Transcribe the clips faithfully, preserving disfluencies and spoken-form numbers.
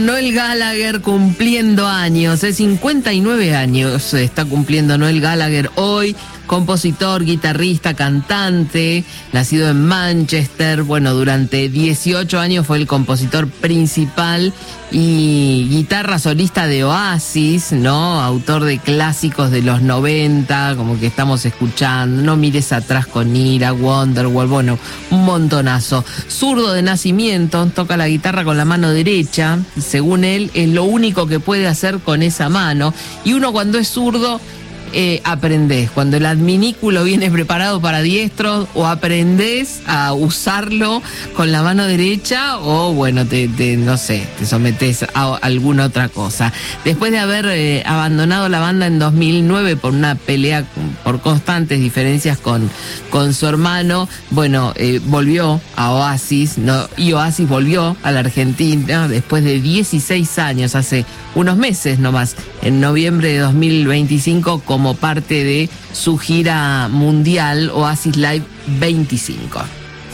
Noel Gallagher cumpliendo años, es cincuenta y nueve años está cumpliendo Noel Gallagher hoy, compositor, guitarrista, cantante, nacido en Manchester. Bueno, durante dieciocho años fue el compositor principal y guitarra solista de Oasis, ¿no? Autor de clásicos de los noventa, como que estamos escuchando, No mires atrás con ira, Wonderwall, bueno, un montonazo. Zurdo de nacimiento, toca la guitarra con la mano derecha, según él, es lo único que puede hacer con esa mano. Y uno cuando es zurdo, Eh, aprendés, cuando el adminículo viene preparado para diestros, o aprendés a usarlo con la mano derecha, o bueno, te, te no sé, te sometés a alguna otra cosa. Después de haber eh, abandonado la banda en dos mil nueve por una pelea por constantes diferencias con, con su hermano, bueno, eh, volvió a Oasis, ¿no? Y Oasis volvió a la Argentina después de dieciséis años, hace unos meses nomás, en noviembre de dos mil veinticinco, como parte de su gira mundial Oasis Live veinticinco.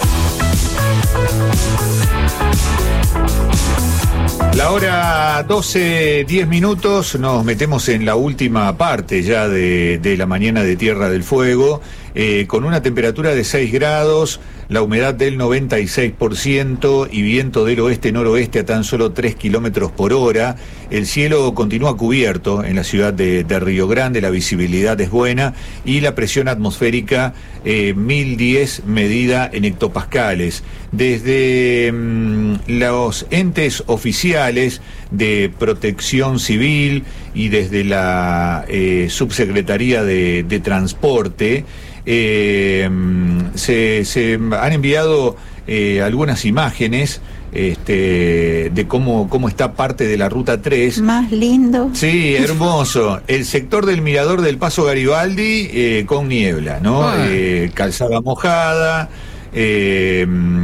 La hora doce, diez minutos, nos metemos en la última parte ya de, de la mañana de Tierra del Fuego, eh, con una temperatura de seis grados, la humedad del noventa y seis por ciento y viento del oeste-noroeste a tan solo tres kilómetros por hora. El cielo continúa cubierto en la ciudad de, de Río Grande, la visibilidad es buena y la presión atmosférica eh, mil diez medida en hectopascales. Desde mmm, los entes oficiales de Protección Civil y desde la eh, Subsecretaría de, de Transporte, eh, se, se han enviado eh, algunas imágenes este, de cómo, cómo está parte de la Ruta tres. Más lindo. Sí, hermoso. El sector del Mirador del Paso Garibaldi eh, con niebla, ¿no? Ah. Eh, calzada mojada, eh,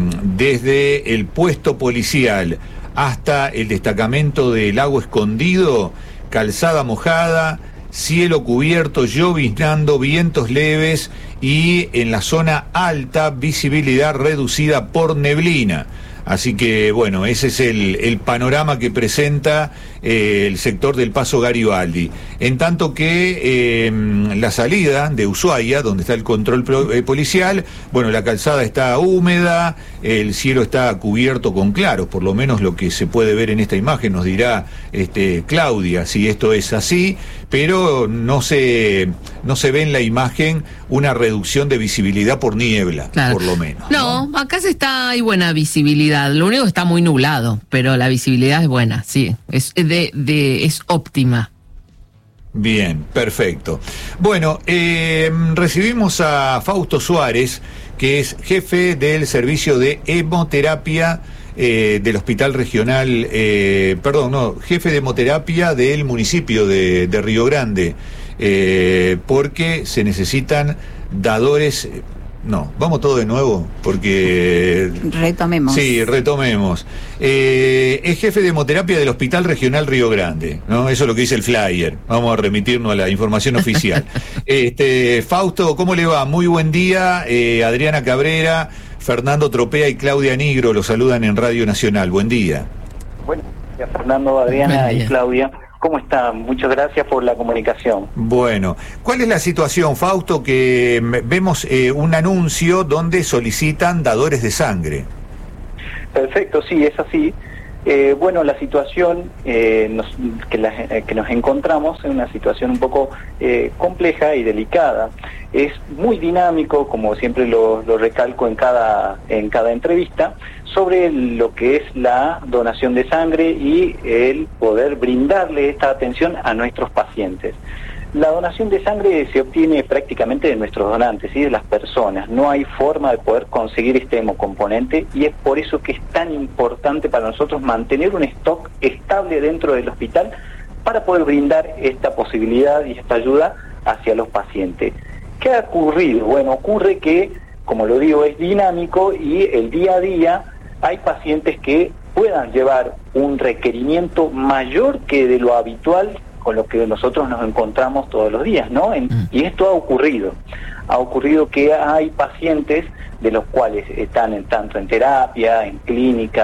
desde el puesto policial hasta el destacamento del Lago Escondido, calzada mojada, cielo cubierto, lloviznando, vientos leves y en la zona alta visibilidad reducida por neblina. Así que, bueno, ese es el, el panorama que presenta eh, el sector del Paso Garibaldi. En tanto que eh, la salida de Ushuaia, donde está el control pro, eh, policial, bueno, la calzada está húmeda, el cielo está cubierto con claros, por lo menos lo que se puede ver en esta imagen, nos dirá este, Claudia si esto es así, pero no se, no se ve en la imagen una reducción de visibilidad por niebla, claro, por lo menos. No, ¿no? Acá se está, hay buena visibilidad. Lo único que está muy nublado, pero la visibilidad es buena, sí, es de, de es óptima. Bien, perfecto. Bueno, eh, recibimos a Fausto Suárez, que es jefe del servicio de hemoterapia eh, del Hospital Regional, eh, perdón, no, jefe de hemoterapia del municipio de, de Río Grande, eh, porque se necesitan dadores. No, vamos todo de nuevo, porque... Retomemos. Sí, retomemos. Eh, es jefe de hemoterapia del Hospital Regional Río Grande, ¿no? Eso es lo que dice el flyer. Vamos a remitirnos a la información oficial. este, Fausto, ¿cómo le va? Muy buen día. Eh, Adriana Cabrera, Fernando Tropea y Claudia Nigro los saludan en Radio Nacional. Buen día. Bueno, Fernando, Adriana y Claudia. ¿Cómo están? Muchas gracias por la comunicación. Bueno, ¿cuál es la situación, Fausto? Que vemos eh, un anuncio donde solicitan dadores de sangre. Perfecto, sí, es así. Eh, bueno, la situación eh, nos, que, la, eh, que nos encontramos en una situación un poco eh, compleja y delicada. Es muy dinámico, como siempre lo, lo recalco en cada, en cada entrevista, sobre lo que es la donación de sangre y el poder brindarle esta atención a nuestros pacientes. La donación de sangre se obtiene prácticamente de nuestros donantes, ¿sí? De las personas. No hay forma de poder conseguir este hemocomponente y es por eso que es tan importante para nosotros mantener un stock estable dentro del hospital para poder brindar esta posibilidad y esta ayuda hacia los pacientes. ¿Qué ha ocurrido? Bueno, ocurre que, como lo digo, es dinámico y el día a día hay pacientes que puedan llevar un requerimiento mayor que de lo habitual con lo que nosotros nos encontramos todos los días, ¿no? En, y esto ha ocurrido. Ha ocurrido que hay pacientes de los cuales están en, tanto en terapia, en clínica,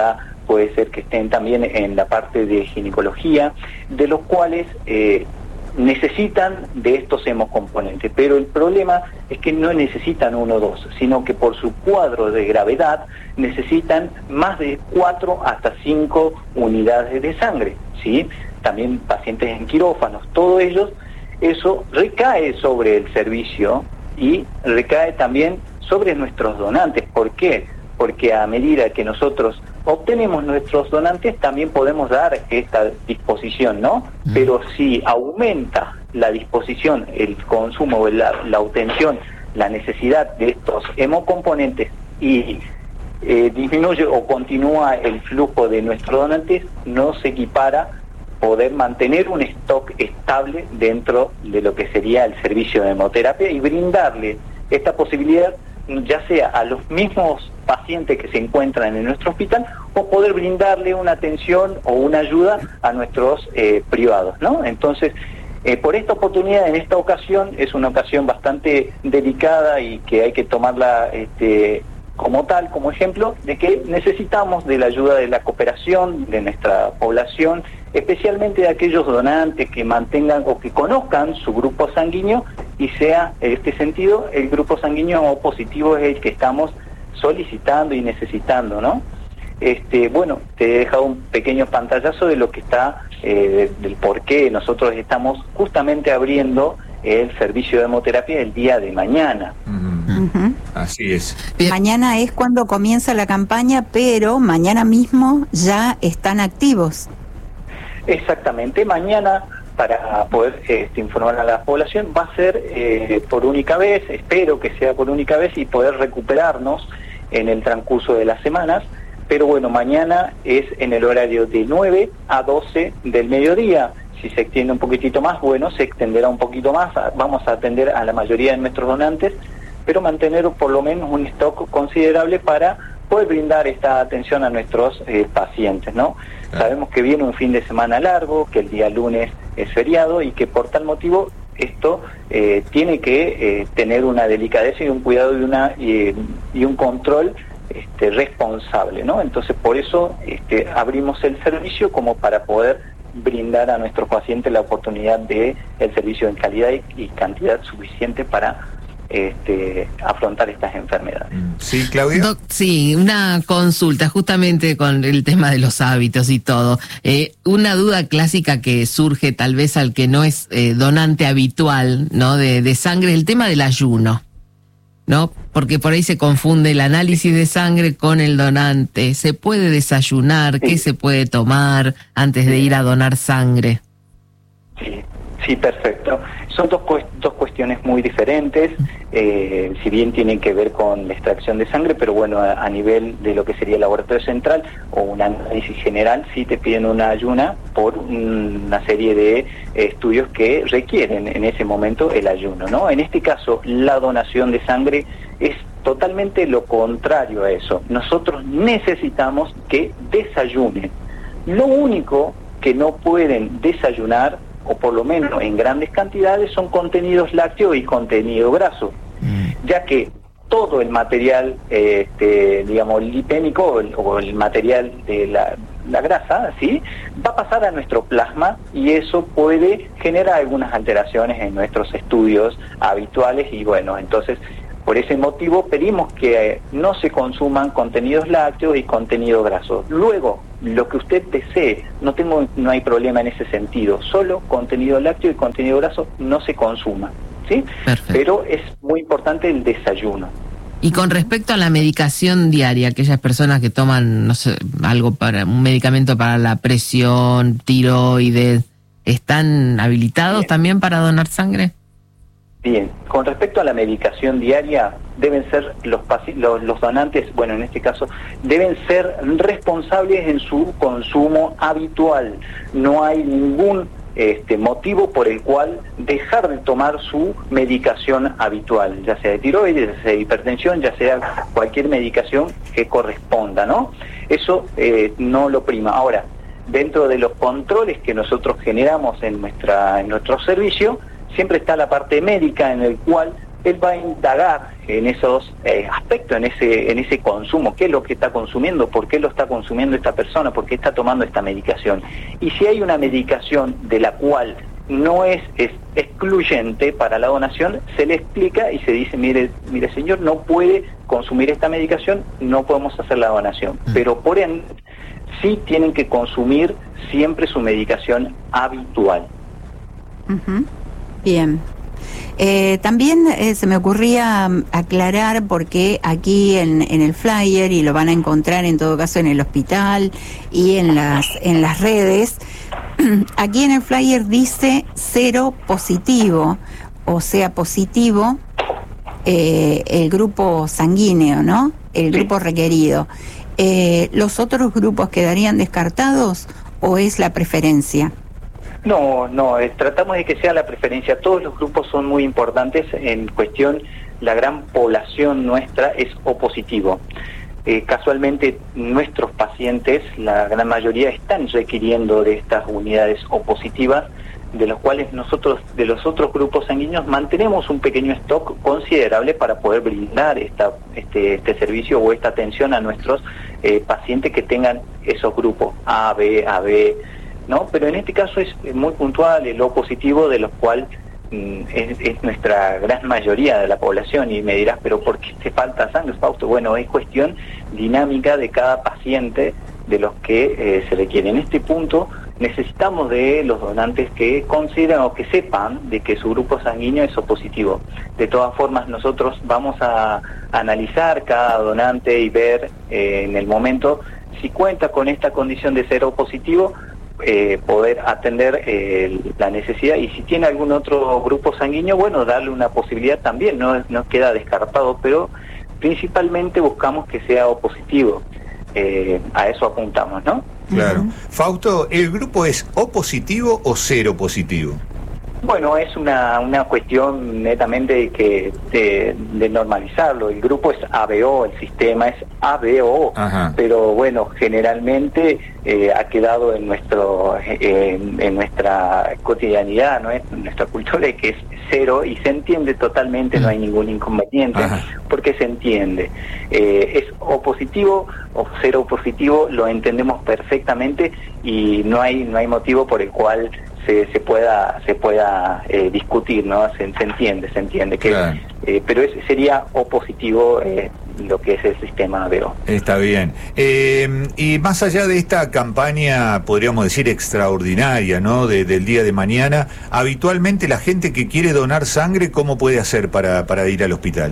puede ser que estén también en la parte de ginecología, de los cuales eh, necesitan de estos hemocomponentes, pero el problema es que no necesitan uno o dos, sino que por su cuadro de gravedad necesitan más de cuatro hasta cinco unidades de sangre, ¿sí? También pacientes en quirófanos, todos ellos, eso recae sobre el servicio y recae también sobre nuestros donantes. ¿Por qué? Porque a medida que nosotros obtenemos nuestros donantes, también podemos dar esta disposición, ¿no? Mm. Pero si aumenta la disposición, el consumo, la, la obtención, la necesidad de estos hemocomponentes y eh, disminuye o continúa el flujo de nuestros donantes, no se equipara poder mantener un stock estable dentro de lo que sería el servicio de hemoterapia y brindarle esta posibilidad ya sea a los mismos pacientes que se encuentran en nuestro hospital o poder brindarle una atención o una ayuda a nuestros eh, privados, ¿no? Entonces, eh, por esta oportunidad, en esta ocasión, es una ocasión bastante delicada y que hay que tomarla este, como tal, como ejemplo, de que necesitamos de la ayuda de la cooperación de nuestra población, especialmente de aquellos donantes que mantengan o que conozcan su grupo sanguíneo y sea, en este sentido, el grupo sanguíneo O positivo es el que estamos solicitando y necesitando, ¿no? Este, bueno, te he dejado un pequeño pantallazo de lo que está, eh, de, del por qué nosotros estamos justamente abriendo el servicio de hemoterapia el día de mañana. Uh-huh. Uh-huh. Así es. Bien. Mañana es cuando comienza la campaña, pero mañana mismo ya están activos. Exactamente, mañana, para poder este, informar a la población, va a ser eh, por única vez, espero que sea por única vez y poder recuperarnos en el transcurso de las semanas, pero bueno, mañana es en el horario de nueve a doce del mediodía. Si se extiende un poquitito más, bueno, se extenderá un poquito más, vamos a atender a la mayoría de nuestros donantes, pero mantener por lo menos un stock considerable para poder brindar esta atención a nuestros eh, pacientes, ¿no? Claro. Sabemos que viene un fin de semana largo, que el día lunes es feriado y que por tal motivo esto eh, tiene que eh, tener una delicadeza y un cuidado y, una, y, y un control este, responsable, ¿no? Entonces por eso este, abrimos el servicio como para poder brindar a nuestros pacientes la oportunidad de el servicio en calidad y, y cantidad suficiente para Este, afrontar estas enfermedades. Sí, Claudia. Doc, sí, una consulta justamente con el tema de los hábitos y todo. Eh, una duda clásica que surge tal vez al que no es eh, donante habitual, ¿no? De, de sangre, el tema del ayuno, ¿no? Porque por ahí se confunde el análisis de sangre con el donante. ¿Se puede desayunar? Sí. ¿Qué se puede tomar antes de ir a donar sangre? Sí, sí, perfecto. Son dos, dos cuestiones muy diferentes, eh, si bien tienen que ver con la extracción de sangre, pero bueno, a, a nivel de lo que sería el laboratorio central o un análisis general, sí te piden una ayuna por una serie de eh, estudios que requieren en ese momento el ayuno, ¿no? En este caso, la donación de sangre es totalmente lo contrario a eso. Nosotros necesitamos que desayunen. Lo único que no pueden desayunar, o por lo menos en grandes cantidades, son contenidos lácteos y contenido graso, mm. ya que todo el material, eh, este, digamos, lipémico o el, o el material de la, la grasa, ¿sí?, va a pasar a nuestro plasma y eso puede generar algunas alteraciones en nuestros estudios habituales y bueno, entonces por ese motivo pedimos que eh, no se consuman contenidos lácteos y contenido graso. Luego, lo que usted desee, no tengo, no hay problema en ese sentido, solo contenido lácteo y contenido graso no se consuma, ¿sí? Perfecto. Pero es muy importante el desayuno. Y con respecto a la medicación diaria, aquellas personas que toman, no sé, algo para, un medicamento para la presión, tiroides, ¿están habilitados Bien. también para donar sangre? Bien, con respecto a la medicación diaria, deben ser los, los, los donantes, bueno, en este caso, deben ser responsables en su consumo habitual. No hay ningún este, motivo por el cual dejar de tomar su medicación habitual, ya sea de tiroides, ya sea de hipertensión, ya sea cualquier medicación que corresponda, ¿no? Eso eh, no lo prima. Ahora, dentro de los controles que nosotros generamos en nuestra en nuestro servicio, siempre está la parte médica en el cual él va a indagar en esos eh, aspectos, en ese en ese consumo, qué es lo que está consumiendo, por qué lo está consumiendo esta persona, por qué está tomando esta medicación. Y si hay una medicación de la cual no es, es excluyente para la donación, se le explica y se dice, mire, mire señor, no puede consumir esta medicación, no podemos hacer la donación. Pero por ende, sí tienen que consumir siempre su medicación habitual. Uh-huh. Bien. Eh, también eh, se me ocurría um, aclarar, porque aquí en, en el flyer, y lo van a encontrar en todo caso en el hospital y en las, en las redes, aquí en el flyer dice cero positivo, o sea, positivo eh, el grupo sanguíneo, ¿no? El grupo requerido. Eh, ¿Los otros grupos quedarían descartados o es la preferencia? No, no, eh, tratamos de que sea la preferencia. Todos los grupos son muy importantes. En cuestión, la gran población nuestra es O positivo. Eh, casualmente, nuestros pacientes, la gran mayoría, están requiriendo de estas unidades O positivas, de los cuales nosotros, de los otros grupos sanguíneos, mantenemos un pequeño stock considerable para poder brindar esta, este, este servicio o esta atención a nuestros eh, pacientes que tengan esos grupos A, B, A B, ¿no? Pero en este caso es muy puntual el O positivo, de los cuales mm, es, es nuestra gran mayoría de la población. Y me dirás, ¿pero por qué te falta sangre, Fausto? Bueno, es cuestión dinámica de cada paciente, de los que eh, se requiere. En este punto necesitamos de los donantes que consideren o que sepan de que su grupo sanguíneo es O positivo. De todas formas, nosotros vamos a analizar cada donante y ver eh, en el momento si cuenta con esta condición de ser O positivo, Eh, poder atender eh, la necesidad, y si tiene algún otro grupo sanguíneo, bueno, darle una posibilidad también, no, no queda descartado, pero principalmente buscamos que sea O positivo. Eh, a eso apuntamos, ¿no? Claro. Uh-huh. Fausto, ¿el grupo es O positivo o cero positivo? Bueno, es una, una cuestión netamente de, que, de, de normalizarlo. El grupo es A B O, el sistema es A B O, Ajá. Pero bueno, generalmente eh, ha quedado en nuestro eh, en, en nuestra cotidianidad, ¿no? En nuestra cultura, de que es cero, y se entiende totalmente, no hay ningún inconveniente, Ajá. Porque se entiende. Eh, es O positivo o cero positivo, lo entendemos perfectamente, y no hay no hay motivo por el cual se, se pueda se pueda eh, discutir, ¿no? Se, se entiende, se entiende que claro. eh, pero es, sería O positivo eh, lo que es el sistema A B O. Está bien. Eh, y más allá de esta campaña, podríamos decir extraordinaria, ¿no? De, del día de mañana, habitualmente la gente que quiere donar sangre, ¿cómo puede hacer para, para ir al hospital?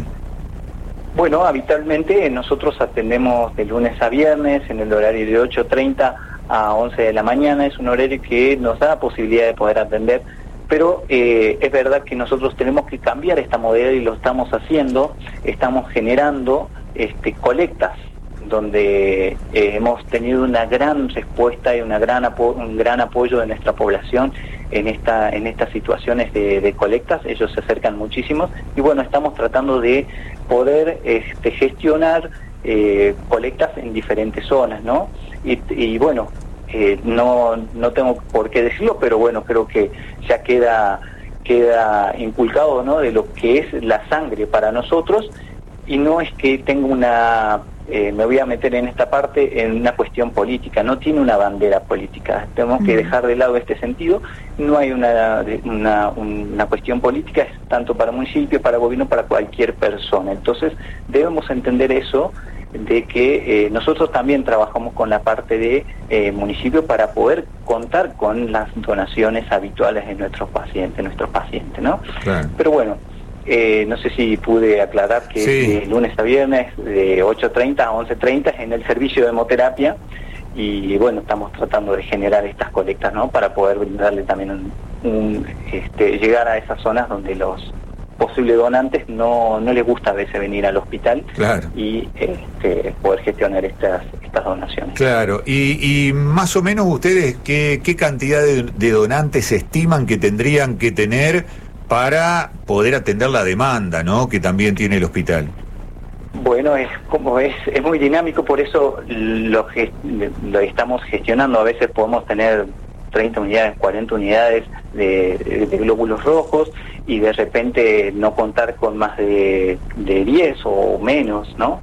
Bueno, habitualmente nosotros atendemos de lunes a viernes en el horario de ocho treinta a once de la mañana. Es un horario que nos da la posibilidad de poder atender, pero eh, es verdad que nosotros tenemos que cambiar esta modalidad, y lo estamos haciendo. Estamos generando este, colectas, donde eh, hemos tenido una gran respuesta y una gran apo un gran apoyo de nuestra población en esta en estas situaciones de, de colectas. Ellos se acercan muchísimo, y bueno, estamos tratando de poder este, gestionar eh, colectas en diferentes zonas, ¿no? Y, y bueno, eh, no no tengo por qué decirlo, pero bueno, creo que ya queda queda inculcado, ¿no? De lo que es la sangre para nosotros, y no es que tenga una Eh, me voy a meter en esta parte en una cuestión política, no tiene una bandera política, tenemos que dejar de lado este sentido. No hay una, una, una cuestión política, es tanto para municipio, para gobierno, para cualquier persona. Entonces debemos entender eso, de que eh, nosotros también trabajamos con la parte de eh, municipio para poder contar con las donaciones habituales de nuestros pacientes, nuestros pacientes, ¿no? Claro. Pero bueno, Eh, no sé si pude aclarar que sí. De lunes a viernes de ocho treinta a once treinta en el servicio de hemoterapia, y bueno, estamos tratando de generar estas colectas, ¿no? Para poder brindarle también un, un este, llegar a esas zonas donde los posibles donantes no, no les gusta a veces venir al hospital, claro. Y este, poder gestionar estas estas donaciones. Claro, y, y más o menos ustedes, ¿qué, qué cantidad de, de donantes estiman que tendrían que tener para poder atender la demanda, ¿no?, que también tiene el hospital? Bueno, es como es es muy dinámico, por eso lo, lo estamos gestionando. A veces podemos tener treinta unidades, cuarenta unidades de, de, de glóbulos rojos y de repente no contar con más de, de diez o menos, ¿no?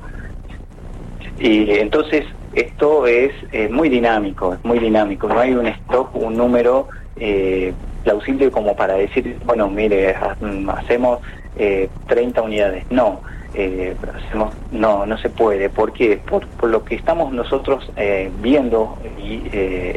Y entonces esto es eh, muy dinámico, es muy dinámico, no hay un stock, un número eh, plausible como para decir, bueno, mire, hacemos eh, treinta unidades, no. Eh, hacemos, no, no se puede. ¿Por qué? Por, por lo que estamos nosotros eh, viendo y eh,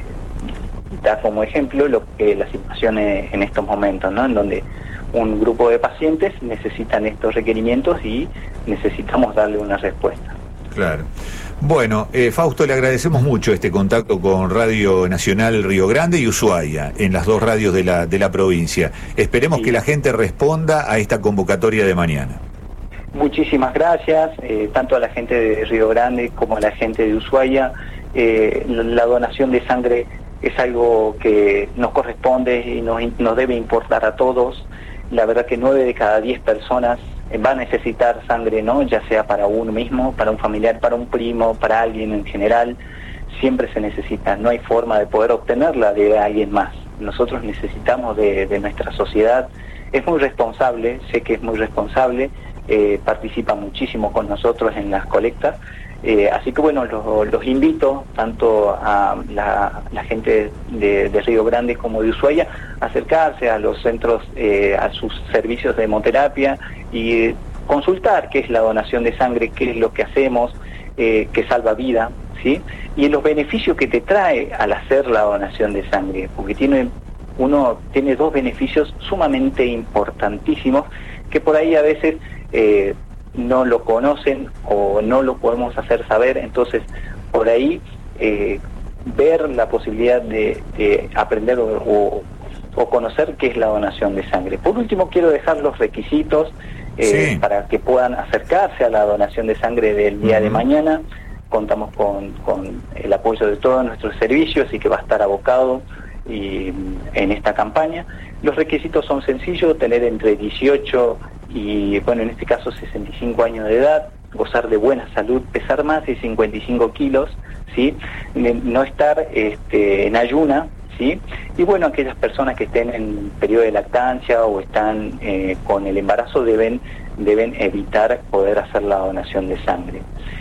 da como ejemplo lo que la situación es en estos momentos, ¿no? En donde un grupo de pacientes necesitan estos requerimientos y necesitamos darle una respuesta. Claro. Bueno, eh, Fausto, le agradecemos mucho este contacto con Radio Nacional Río Grande y Ushuaia, en las dos radios de la, de la provincia. Esperemos sí. que la gente responda a esta convocatoria de mañana. Muchísimas gracias, eh, tanto a la gente de Río Grande como a la gente de Ushuaia. Eh, la donación de sangre es algo que nos corresponde y nos, nos debe importar a todos. La verdad que nueve de cada diez personas va a necesitar sangre, ¿no? Ya sea para uno mismo, para un familiar, para un primo, para alguien en general. Siempre se necesita, no hay forma de poder obtenerla de alguien más. Nosotros necesitamos de, de nuestra sociedad. Es muy responsable, sé que es muy responsable. Eh, participa muchísimo con nosotros en las colectas, eh, así que bueno, los, los invito tanto a la, la gente de, de Río Grande como de Ushuaia a acercarse a los centros, eh, a sus servicios de hemoterapia y eh, consultar qué es la donación de sangre, qué es lo que hacemos, eh, que salva vida, ¿sí? Y los beneficios que te trae al hacer la donación de sangre, porque tiene uno tiene dos beneficios sumamente importantísimos que por ahí a veces Eh, no lo conocen o no lo podemos hacer saber. Entonces por ahí eh, ver la posibilidad de, de aprender o, o, o conocer qué es la donación de sangre. Por último, quiero dejar los requisitos eh, sí. para que puedan acercarse a la donación de sangre del día uh-huh. de mañana. Contamos con, con el apoyo de todos nuestros servicios y que va a estar abocado y, en esta campaña. Los requisitos son sencillos: tener entre dieciocho y, bueno, en este caso sesenta y cinco años de edad, gozar de buena salud, pesar más de cincuenta y cinco kilos, ¿sí? No estar este, en ayuna, ¿sí? Y bueno, aquellas personas que estén en periodo de lactancia o están eh, con el embarazo deben, deben evitar poder hacer la donación de sangre.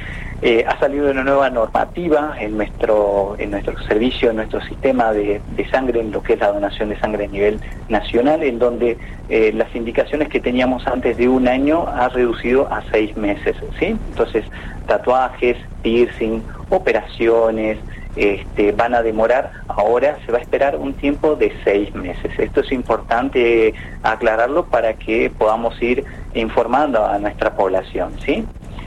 Eh, ha salido una nueva normativa en nuestro en nuestro servicio, en nuestro sistema de, de sangre, en lo que es la donación de sangre a nivel nacional, en donde eh, las indicaciones que teníamos antes de un año ha reducido a seis meses, ¿sí? Entonces, tatuajes, piercing, operaciones, este, van a demorar, ahora se va a esperar un tiempo de seis meses. Esto es importante aclararlo para que podamos ir informando a nuestra población, ¿sí?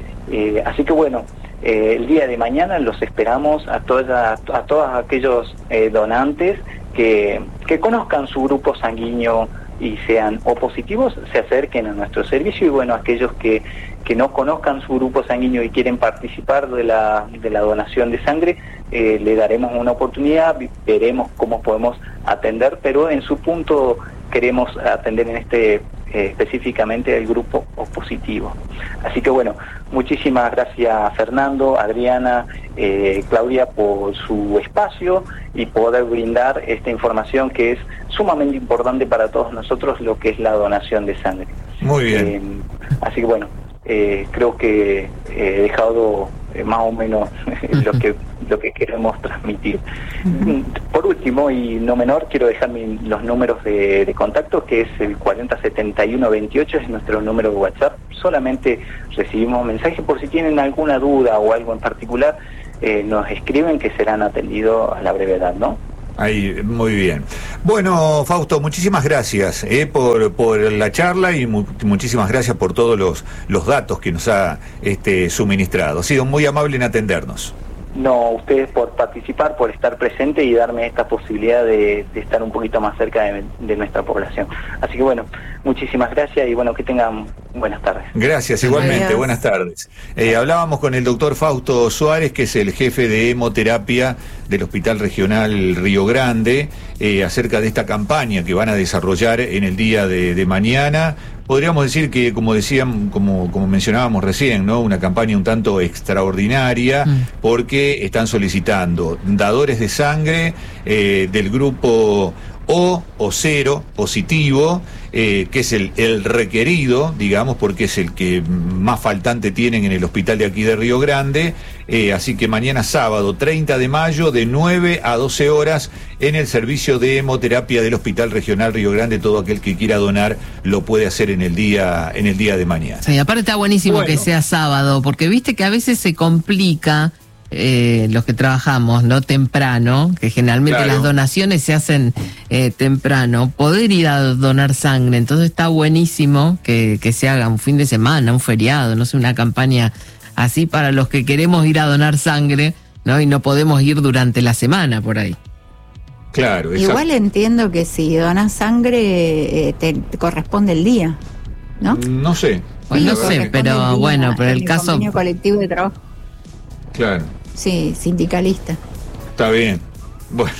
Eh, así que bueno, eh, el día de mañana los esperamos a, toda, a todos aquellos eh, donantes que, que conozcan su grupo sanguíneo y sean o positivos, se acerquen a nuestro servicio, y bueno, aquellos que, que no conozcan su grupo sanguíneo y quieren participar de la, de la donación de sangre, eh, le daremos una oportunidad, veremos cómo podemos atender, pero en su punto queremos atender en este Eh, específicamente el grupo O positivo. Así que bueno, muchísimas gracias Fernando, Adriana, eh, Claudia, por su espacio y poder brindar esta información que es sumamente importante para todos nosotros, lo que es la donación de sangre. Muy bien. Eh, así que bueno, eh, creo que he dejado eh, más o menos lo que lo que queremos transmitir. Uh-huh. Por último, y no menor, quiero dejar mi, los números de, de contacto, que es el cuarenta setenta y uno veintiocho, es nuestro número de WhatsApp. Solamente recibimos mensajes por si tienen alguna duda o algo en particular, eh, nos escriben, que serán atendidos a la brevedad, ¿no? Ahí, muy bien. Bueno, Fausto, muchísimas gracias eh, por, por la charla y mu muchísimas gracias por todos los, los datos que nos ha este, suministrado. Ha sido muy amable en atendernos. No, ustedes por participar, por estar presente y darme esta posibilidad de, de estar un poquito más cerca de, de nuestra población. Así que bueno, muchísimas gracias y bueno, que tengan buenas tardes. Gracias, igualmente, Adiós. Buenas tardes. Eh, hablábamos con el doctor Fausto Suárez, que es el jefe de hemoterapia del Hospital Regional Río Grande, eh, acerca de esta campaña que van a desarrollar en el día de, de mañana podríamos decir que, como decían, como, como mencionábamos recién, ¿no? Una campaña un tanto extraordinaria, mm. porque están solicitando dadores de sangre eh, del grupo O o cero positivo, eh, que es el, el requerido, digamos, porque es el que más faltante tienen en el hospital de aquí de Río Grande. Eh, así que mañana sábado treinta de mayo de nueve a doce horas en el servicio de hemoterapia del Hospital Regional Río Grande. Todo aquel que quiera donar lo puede hacer en el día en el día de mañana. Sí, aparte está buenísimo bueno. que sea sábado, porque viste que a veces se complica eh, los que trabajamos, ¿no? Temprano, que generalmente claro. las donaciones se hacen eh, temprano, poder ir a donar sangre. Entonces está buenísimo que, que se haga un fin de semana, un feriado, no sé, una campaña así para los que queremos ir a donar sangre, ¿no? Y no podemos ir durante la semana por ahí. Claro, exacto. Igual entiendo que si donas sangre eh, te, te corresponde el día, ¿no? No sé. Pues no sé, pero bueno, pero el, el caso... convenio colectivo de trabajo. Claro. Sí, sindicalista. Está bien. Bueno,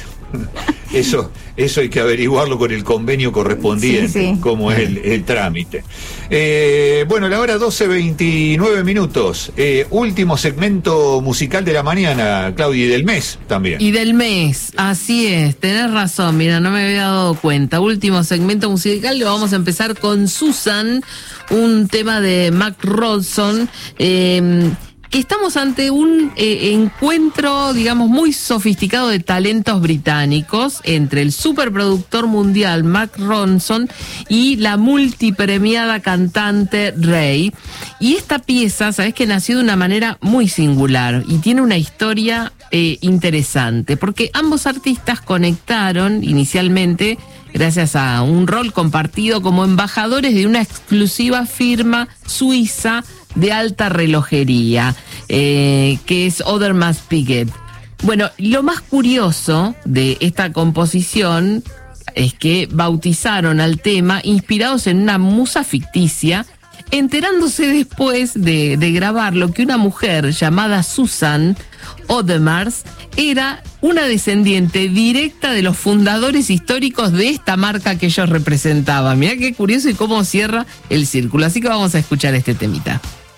eso eso hay que averiguarlo con el convenio correspondiente, sí, sí. cómo es el, el trámite. Eh, bueno, la hora doce veintinueve minutos. Eh, último segmento musical de la mañana, Claudia, y del mes también. Y del mes, así es, tenés razón, mira, no me había dado cuenta. Último segmento musical, lo vamos a empezar con Susan, un tema de Mark Ronson. Eh, que estamos ante un eh, encuentro, digamos, muy sofisticado de talentos británicos entre el superproductor mundial Mark Ronson y la multipremiada cantante Rey. Y esta pieza, sabes que nació de una manera muy singular y tiene una historia eh, interesante, porque ambos artistas conectaron inicialmente gracias a un rol compartido como embajadores de una exclusiva firma suiza de alta relojería, eh, que es Audemars Piguet. Bueno, lo más curioso de esta composición es que bautizaron al tema inspirados en una musa ficticia, enterándose después de, de grabarlo que una mujer llamada Susan Audemars era una descendiente directa de los fundadores históricos de esta marca que ellos representaban. Mirá qué curioso y cómo cierra el círculo. Así que vamos a escuchar este temita.